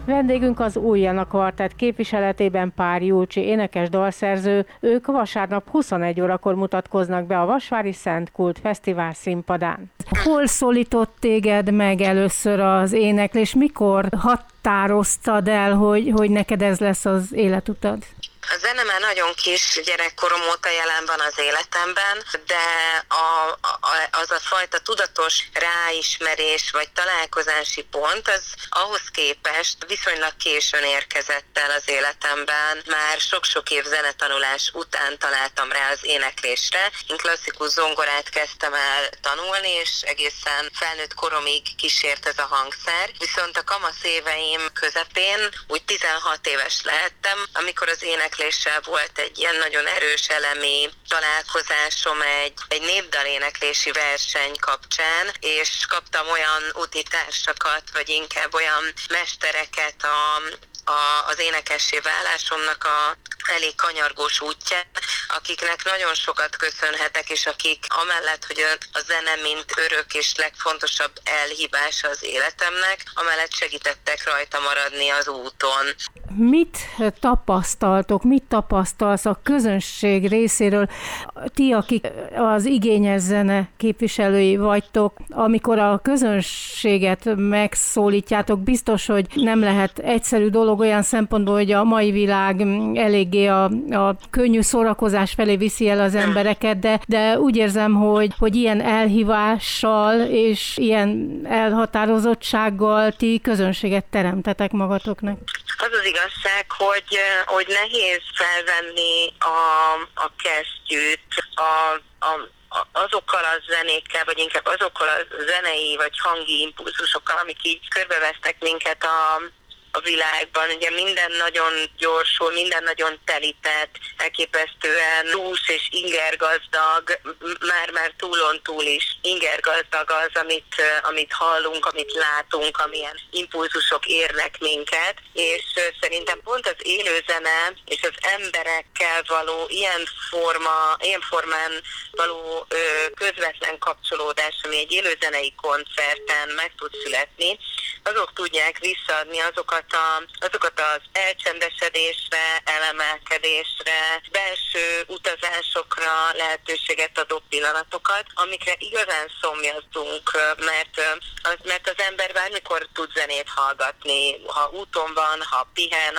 Vendégünk az Újjana Kvartett képviseletében Pár Julcsi énekes dalszerző. Ők vasárnap 21 órakor mutatkoznak be a Vasvári Szent Kult Fesztivál színpadán. Hol szólított téged meg először az éneklés? Mikor határoztad el, hogy neked ez lesz az életutad? A zene már nagyon kis gyerekkorom óta jelen van az életemben, de az a fajta tudatos ráismerés vagy találkozási pont, az ahhoz képest viszonylag későn érkezett el az életemben. Már sok-sok év zenetanulás után találtam rá az éneklésre. Én klasszikus zongorát kezdtem el tanulni, és egészen felnőtt koromig kísért ez a hangszer. Viszont a kamasz éveim közepén úgy 16 éves lehettem, amikor az énekléssel volt egy ilyen nagyon erős elemi találkozásom egy népdaléneklési verseny kapcsán, és kaptam olyan utitársakat, vagy inkább olyan mestereket az énekessé válásomnak a elég kanyargós útján, akiknek nagyon sokat köszönhetek, és akik amellett, hogy a zene mint örök és legfontosabb elhívása az életemnek, amellett segítettek rajta maradni az úton. Mit tapasztaltok, mit tapasztalsz a közönség részéről? Ti, akik az igényes zene képviselői vagytok, amikor a közönséget megszólítjátok, biztos, hogy nem lehet egyszerű dolog olyan szempontból, hogy a mai világ eléggé a könnyű szórakozás felé viszi el az embereket, de úgy érzem, hogy ilyen elhívással és ilyen elhatározottsággal ti közönséget teremtetek magatoknak. Az az igazság, hogy nehéz felvenni a kesztyűt azokkal a zenékkel, vagy inkább azokkal a zenei vagy hangi impulzusokkal, amik így körbevesznek minket a világban. Ugye minden nagyon gyorsul, minden nagyon telített, elképesztően dús és ingergazdag, már túlon túl is ingergazdag az, amit hallunk, amit látunk, amilyen impulzusok érnek minket, és szerintem pont az élőzene és az emberekkel való ilyen formán való közvetlen kapcsolódás, ami egy élőzenei koncerten meg tud születni, azok tudják visszaadni azokat az elcsendesedésre, elemelkedésre, belső utazásokra lehetőséget adó pillanatokat, amikre igazán szomjazzunk, mert az ember bármikor tud zenét hallgatni, ha úton van, ha pihen,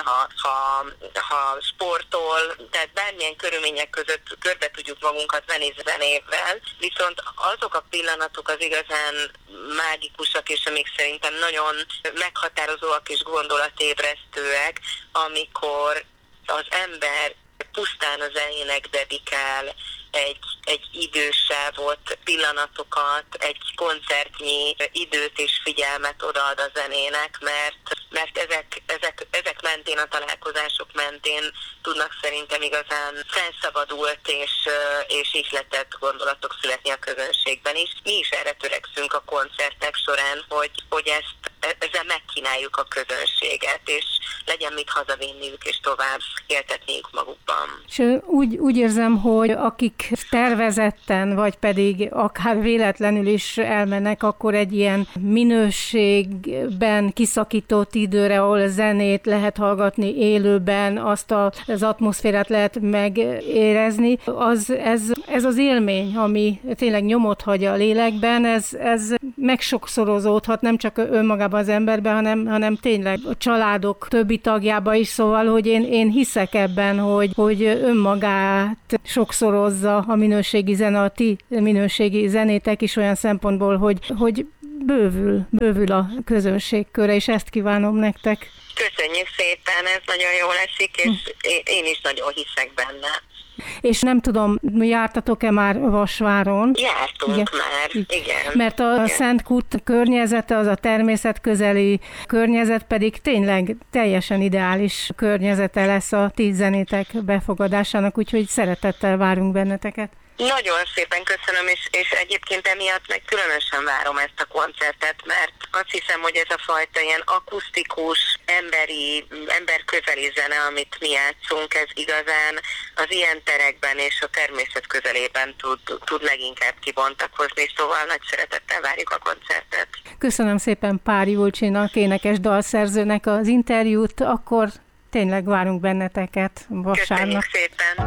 ha sportol, tehát bármilyen körülmények között körbe tudjuk magunkat venni zenével, viszont azok a pillanatok az igazán mágikusak, és amik szerintem nagyon meghatározóak és gondolatébresztőek, amikor az ember pusztán a zenének dedikál egy idősávot, pillanatokat, egy koncertnyi időt és figyelmet odaad a zenének, mert ezek mentén, a találkozások mentén tudnak szerintem igazán felszabadult és ihletett gondolatok születni a közönségben is. Mi is erre törekszünk a koncertek során, hogy ezzel megkínáljuk a közönséget, és legyen mit hazavinniük, és tovább éltetniük magukban. És úgy érzem, hogy akik tervezetten, vagy pedig akár véletlenül is elmennek, akkor egy ilyen minőségben kiszakított időre, ahol zenét lehet hallgatni élőben, azt az atmoszférát lehet megérezni, ez az élmény, ami tényleg nyomot hagy a lélekben, ez megsokszorozódhat nem csak önmagában az emberben, hanem tényleg a családok többi tagjába is, szóval, hogy én hiszek ebben, hogy önmagát sokszorozza a minőségi zene, a ti minőségi zenétek is olyan szempontból, hogy bővül a közönség köre, és ezt kívánom nektek. Köszönjük szépen, ez nagyon jól esik, és én is nagyon hiszek benne. És nem tudom, jártatok-e már Vasváron? Jártunk már, igen. Mert a Szent Kult környezete, az a természetközeli környezet pedig tényleg teljesen ideális környezete lesz a ti zenétek befogadásának, úgyhogy szeretettel várunk benneteket. Nagyon szépen köszönöm, és egyébként emiatt meg különösen várom ezt a koncertet, mert azt hiszem, hogy ez a fajta ilyen akusztikus, emberközeli zene, amit mi játszunk, ez igazán az ilyen terekben és a természet közelében tud leginkább kibontakozni, szóval nagy szeretettel várjuk a koncertet. Köszönöm szépen Pár Julcsinak, énekes dalszerzőnek az interjút, akkor tényleg várunk benneteket vasárnap. Köszönjük szépen!